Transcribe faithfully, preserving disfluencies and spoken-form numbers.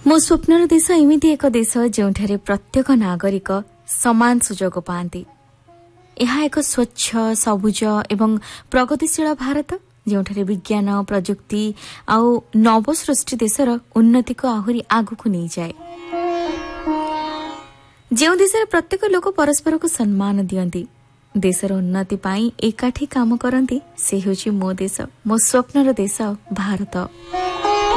मो स्वप्नर देश एमिति एक देश जोंठारे प्रत्येक नागरिक समान सुजोग पाती। यह एक स्वच्छ सबुज एवं प्रगतिशील भारत जोंठारे विज्ञान प्रजुक्ति आउ नवसृष्टि देशर उन्नति को आहुरी आगु को नहीं जाए। जो देशर प्रत्येक लोक परस्पर को सम्मान दियंती, देशर उन्नति पाई एकाठी काम करती, से होची मो देश, मो स्वप्नर देश भारत।